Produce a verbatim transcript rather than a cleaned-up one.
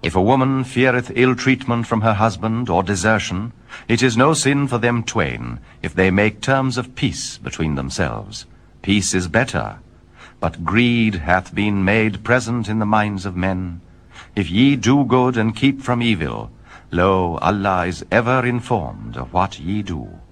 If a woman feareth ill treatment from her husband or desertion, it is no sin for them twain, if they make terms of peace between themselves. Peace is better. But greed hath been made present in the minds of men. If ye do good and keep from evil, lo, Allah is ever informed of what ye do.